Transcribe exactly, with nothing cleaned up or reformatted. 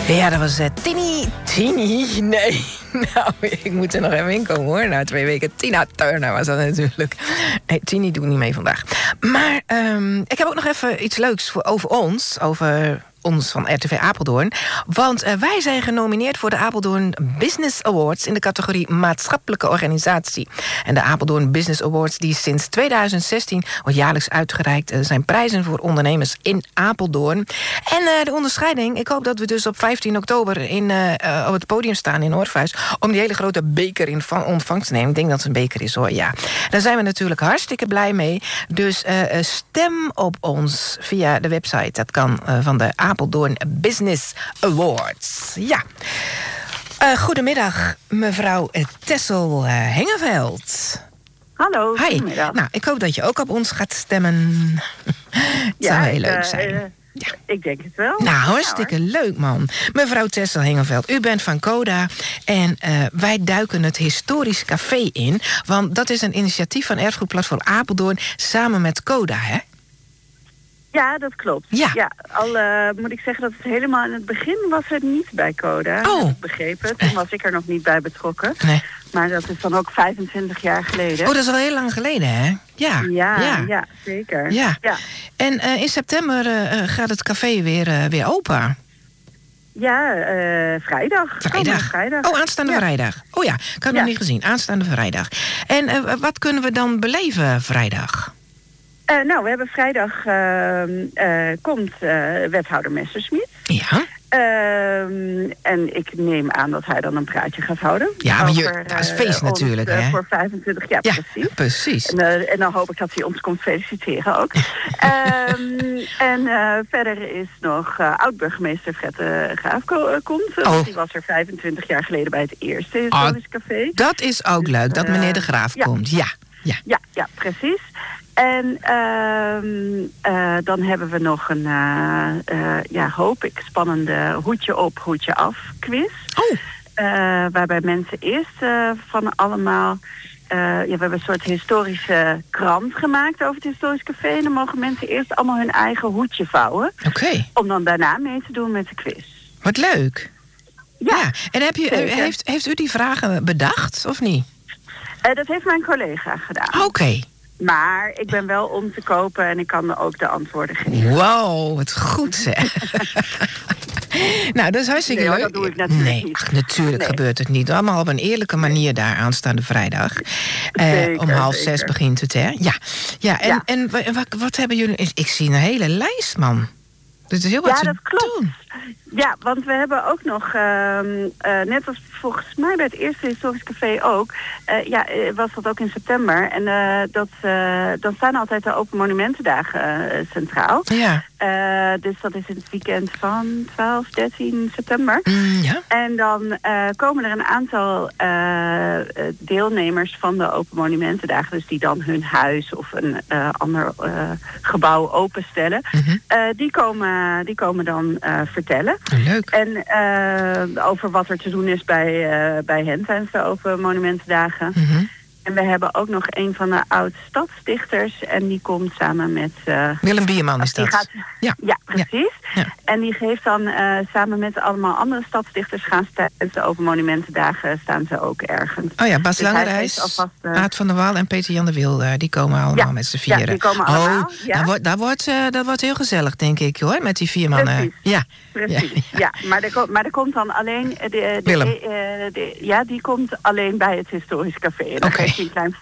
Ja, dat was uh, Tini. Tini? Nee. Nou, ik moet er nog even in komen hoor. Na twee weken. Tina Turner was dat natuurlijk. Nee, Tini doet niet mee vandaag. Maar um, ik heb ook nog even iets leuks voor, over ons. Over ons van R T V Apeldoorn. Want uh, wij zijn genomineerd voor de Apeldoorn Business Awards in de categorie maatschappelijke organisatie. En de Apeldoorn Business Awards, die sinds tweeduizend zestien wordt jaarlijks uitgereikt, uh, zijn prijzen voor ondernemers in Apeldoorn. En uh, de onderscheiding, ik hoop dat we dus op vijftien oktober in, uh, uh, op het podium staan in Orpheus om die hele grote beker in ontvangst te nemen. Ik denk dat het een beker is hoor, ja. Daar zijn we natuurlijk hartstikke blij mee. Dus uh, stem op ons via de website. Dat kan uh, van de Apeldoorn Business Awards. Ja. Uh, goedemiddag, mevrouw Tessel uh, Hengeveld. Hallo, Hi. goedemiddag. Nou, ik hoop dat je ook op ons gaat stemmen. Het ja, zou heel ik, leuk uh, zijn. Uh, ja. Ik denk het wel. Nou, hartstikke nou, leuk, man. Mevrouw Tessel Hengeveld, u bent van Coda. En uh, wij duiken het Historisch Café in. Want dat is een initiatief van Erfgoedplatform Apeldoorn samen met Coda, hè? Ja, dat klopt. Ja. Ja, al uh, moet ik zeggen dat het helemaal in het begin was het niet bij Coda. Oh. Ik begreep het. Toen was ik er nog niet bij betrokken. Nee. Maar dat is dan ook vijfentwintig jaar geleden. Oh, dat is al heel lang geleden, hè? Ja, ja, ja. ja zeker. Ja. Ja. En uh, in september uh, gaat het café weer, uh, weer open. Ja, uh, vrijdag. Vrijdag. vrijdag. Oh, aanstaande ja. vrijdag. Oh ja, ik had het ja. nog niet gezien. Aanstaande vrijdag. En uh, wat kunnen we dan beleven vrijdag? Uh, nou, we hebben vrijdag uh, uh, komt uh, wethouder Messerschmidt. Ja. Uh, en ik neem aan dat hij dan een praatje gaat houden. Ja, maar je, over, dat is feest uh, natuurlijk, ons, hè? Uh, voor vijfentwintig jaar, ja, precies. precies. En, uh, en dan hoop ik dat hij ons komt feliciteren ook. um, en uh, verder is nog uh, oud-burgemeester Fred uh, Graaf ko- uh, komt. Uh, oh. Die was er vijfentwintig jaar geleden bij het eerste Historisch oh, Café. Dat is ook dus, leuk, dat uh, meneer de Graaf ja. komt. Ja, ja. Ja, ja, precies. En uh, uh, dan hebben we nog een, uh, uh, ja, hoop ik, spannende hoedje op, hoedje af quiz. Oh. Uh, waarbij mensen eerst uh, van allemaal... Uh, ja, we hebben een soort historische krant gemaakt over het Historisch Café. En dan mogen mensen eerst allemaal hun eigen hoedje vouwen. Oké. Okay. Om dan daarna mee te doen met de quiz. Wat leuk. Ja. ja. En heb je, heeft, heeft u die vragen bedacht, of niet? Uh, dat heeft mijn collega gedaan. Oké. Okay. Maar ik ben wel om te kopen en ik kan ook de antwoorden geven. Wow, wat goed zeg. Nou, dat is hartstikke nee, leuk. Dat doe ik natuurlijk nee, niet. Ach, natuurlijk nee. gebeurt het niet. Allemaal op een eerlijke manier daar aanstaande vrijdag. Zeker, uh, om half zeker. zes begint het, hè? Ja, ja en, ja. en wat, wat hebben jullie... Ik zie een hele lijst, man. Dus is heel wat ja, te dat klopt. doen. Ja, want we hebben ook nog, uh, uh, net als volgens mij bij het eerste Historisch Café ook, uh, ja, was dat ook in september. En uh, dat, uh, dan staan altijd de Open Monumentendagen uh, centraal. Ja. Uh, dus dat is in het weekend van twaalf, dertien september. Mm, ja. En dan uh, komen er een aantal uh, deelnemers van de Open Monumentendagen, dus die dan hun huis of een uh, ander uh, gebouw openstellen. Mm-hmm. Uh, die, komen, die komen dan uh, vertellen. Leuk. En uh, over wat er te doen is bij, uh, bij hen tijdens de Open Monumentendagen. Mm-hmm. En we hebben ook nog een van de oud-stadsdichters. En die komt samen met... Uh, Willem Bierman is dat. Gaat, ja. ja, precies. Ja. En die geeft dan uh, samen met allemaal andere stadsdichters... gaan ze tijdens de Open Monumentendagen staan ze ook ergens. Oh ja, Bas dus Langerijs, alvast, uh, Aad van der Waal en Peter-Jan de Wil... Uh, die komen allemaal ja. met z'n vieren. Ja, die komen allemaal. Oh, ja. dat, wordt, dat, wordt, uh, dat wordt heel gezellig, denk ik, hoor, met die vier mannen. Precies. Ja. Precies, ja. ja. Maar, er komt, maar er komt dan alleen... De, de, Willem. de, uh, de, ja, die komt alleen bij het Historisch Café. En dan okay. geeft hij een klein